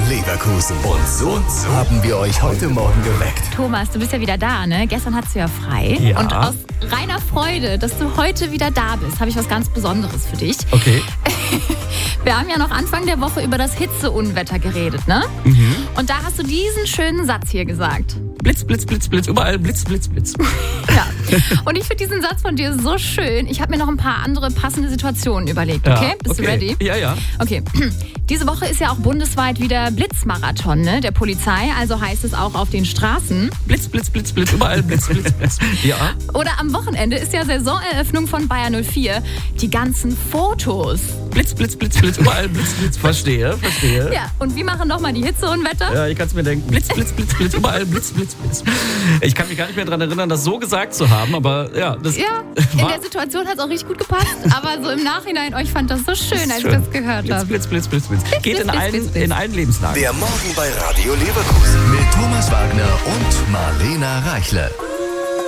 Leverkusen. Und so haben wir euch heute Morgen geweckt. Thomas, du bist ja wieder da, ne? Gestern hattest du ja frei. Ja. Und aus reiner Freude, dass du heute wieder da bist, habe ich was ganz Besonderes für dich. Okay. Wir haben ja noch Anfang der Woche über das Hitzeunwetter geredet, ne? Mhm. Und da hast du diesen schönen Satz hier gesagt. Blitz, Blitz, Blitz, Blitz, überall Blitz, Blitz, Blitz. Ja. Und ich finde diesen Satz von dir so schön. Ich habe mir noch ein paar andere passende Situationen überlegt, okay? Bist du ready? Ja, ja. Okay. Diese Woche ist ja auch bundesweit wieder Blitzmarathon, ne, der Polizei. Also heißt es auch auf den Straßen. Blitz, Blitz, Blitz, Blitz, überall Blitz, Blitz, Blitz. Ja. Oder am Wochenende ist ja Saisoneröffnung von Bayer 04. Die ganzen Fotos. Blitz, Blitz, Blitz, Blitz, überall Blitz, Blitz. Verstehe. Ja, und wie machen nochmal die Hitzeunwetter? Ja, ich kann es mir denken. Blitz, Blitz, Blitz, Blitz, überall Blitz, Blitz, Blitz. Ich kann mich gar nicht mehr daran erinnern, das so gesagt zu haben, aber ja, das Ja, in der Situation hat es auch richtig gut gepasst, aber so im Nachhinein, ich fand das so schön, als ich das gehört Blitz, habe. Blitz, Blitz, Blitz, Blitz. Geht in allen Lebenslagen. Der Morgen bei Radio Leverkusen. Mit Thomas Wagner und Marlena Reichle.